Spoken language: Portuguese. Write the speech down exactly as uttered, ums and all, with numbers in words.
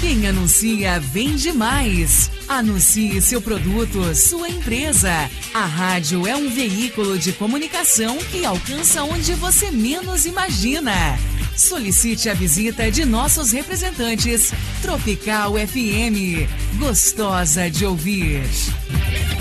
Quem anuncia, vende mais. Anuncie seu produto, sua empresa. A rádio é um veículo de comunicação que alcança onde você menos imagina. Solicite a visita de nossos representantes. Tropical F M. Gostosa de ouvir.